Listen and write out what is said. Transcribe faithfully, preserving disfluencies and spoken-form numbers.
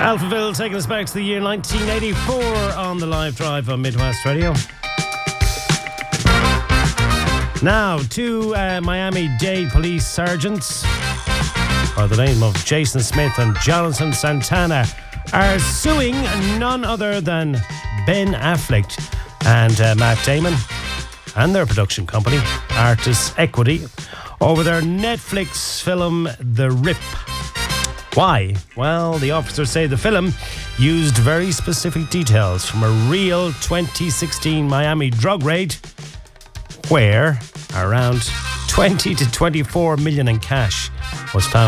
Alphaville taking us back to the year nineteen eighty-four on the live drive on Midwest Radio. Now, two uh, Miami-Dade police sergeants by the name of Jason Smith and Jonathan Santana are suing none other than Ben Affleck and uh, Matt Damon and their production company, Artists Equity, over their Netflix film The Rip. Why? Well, the officers say the film used very specific details from a real twenty sixteen Miami drug raid where around twenty to twenty-four million in cash was found